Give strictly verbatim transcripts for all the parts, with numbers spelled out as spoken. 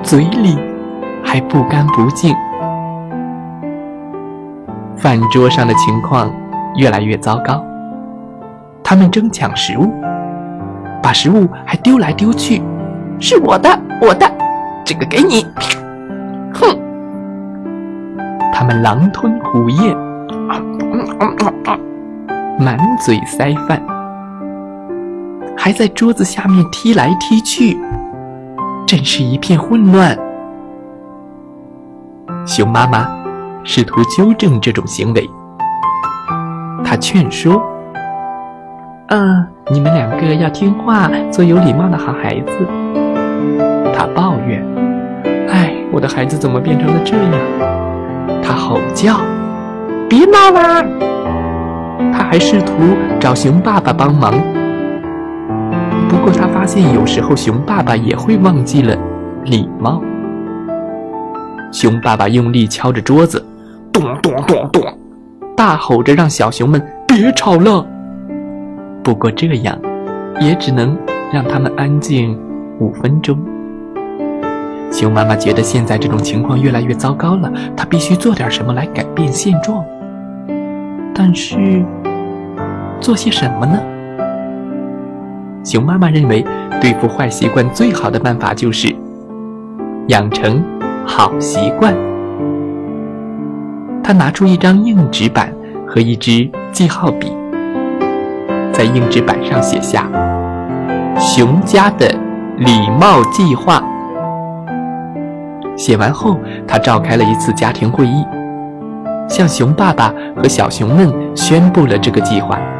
嘴里还不干不净。饭桌上的情况越来越糟糕，他们争抢食物，把食物还丢来丢去。是我的，我的，这个给你。哼！他们狼吞虎咽，满嘴塞饭，还在桌子下面踢来踢去，真是一片混乱。熊妈妈试图纠正这种行为，她劝说：“啊，你们两个要听话，做有礼貌的好孩子。”她抱怨：“哎，我的孩子怎么变成了这样？”她吼叫：“别闹啦！”她还试图找熊爸爸帮忙，不过她发现有时候熊爸爸也会忘记了礼貌。熊爸爸用力敲着桌子，咚咚咚咚，大吼着让小熊们别吵了。不过这样也只能让他们安静五分钟。熊妈妈觉得现在这种情况越来越糟糕了，她必须做点什么来改变现状。但是做些什么呢？熊妈妈认为对付坏习惯最好的办法就是养成好习惯。她拿出一张硬纸板和一支记号笔，在硬纸板上写下熊家的礼貌计划。写完后，她召开了一次家庭会议，向熊爸爸和小熊们宣布了这个计划。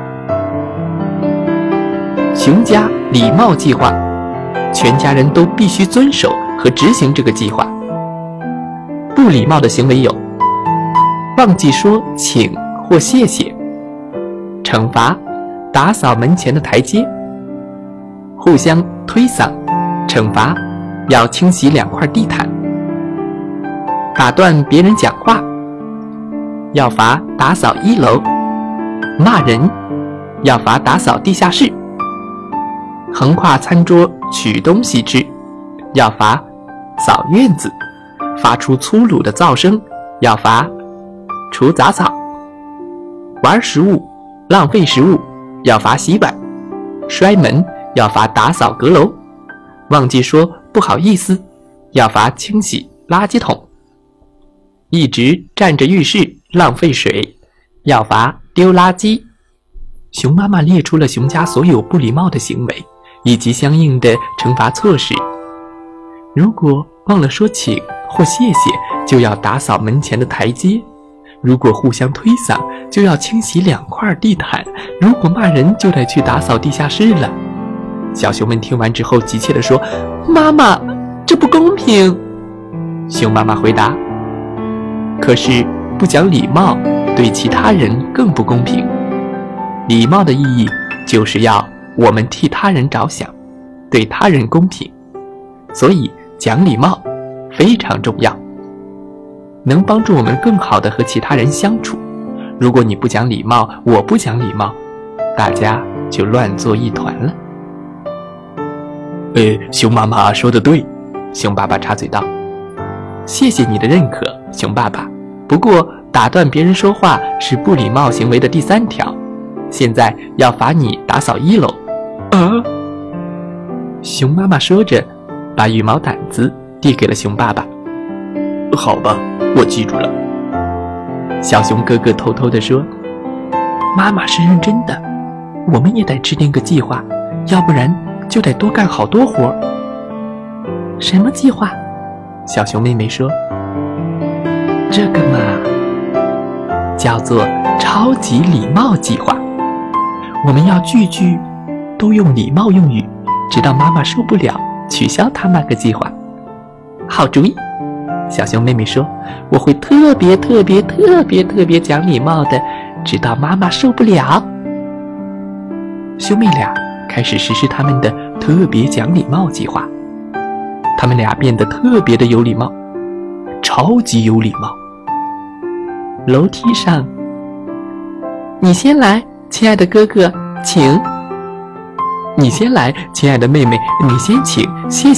熊家礼貌计划，全家人都必须遵守和执行这个计划。不礼貌的行为有：忘记说请或谢谢，惩罚打扫门前的台阶，互相推搡，惩罚要清洗两块地毯，打断别人讲话，要罚打扫一楼，骂人要罚打扫地下室，横跨餐桌取东西吃，要罚扫院子，发出粗鲁的噪声要罚除杂草，玩食物浪费食物要罚洗碗，摔门要罚打扫阁楼，忘记说不好意思要罚清洗垃圾桶，一直站着浴室浪费水要罚丢垃圾。熊妈妈列出了熊家所有不礼貌的行为以及相应的惩罚措施。如果忘了说请或谢谢，就要打扫门前的台阶；如果互相推搡，就要清洗两块地毯；如果骂人，就得去打扫地下室了。小熊们听完之后急切地说：“妈妈，这不公平！”熊妈妈回答：“可是不讲礼貌，对其他人更不公平。礼貌的意义就是要我们替他人着想，对他人公平，所以讲礼貌非常重要，能帮助我们更好地和其他人相处。如果你不讲礼貌，我不讲礼貌，大家就乱作一团了。”呃，熊妈妈说得对，熊爸爸插嘴道：“谢谢你的认可，熊爸爸。不过打断别人说话是不礼貌行为的第三条，现在要罚你打扫一楼。”啊！熊妈妈说着，把羽毛掸子递给了熊爸爸。“好吧，我记住了。”小熊哥哥偷偷地说：“妈妈是认真的，我们也得制定个计划，要不然就得多干好多活。”“什么计划？”小熊妹妹说。“这个嘛，叫做超级礼貌计划。我们要句句都用礼貌用语，直到妈妈受不了，取消她那个计划。”“好主意！”小熊妹妹说，“我会特别特别特别特别讲礼貌的，直到妈妈受不了。”兄妹俩开始实施他们的特别讲礼貌计划。他们俩变得特别的有礼貌，超级有礼貌。楼梯上，“你先来，亲爱的哥哥，请。”“你先来，亲爱的妹妹，你先请，谢谢。”